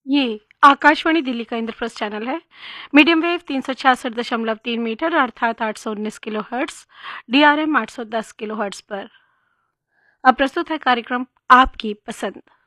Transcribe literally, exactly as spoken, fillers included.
ये आकाशवाणी दिल्ली का इंद्रप्रस्थ चैनल है। मीडियम वेव तीन सौ छियासठ दशमलव तीन मीटर अर्थात आठ सौ उन्नीस kilo hertz, D R M आठ सौ दस किलो हर्ट्स पर। अब प्रस्तुत है कार्यक्रम आपकी पसंद।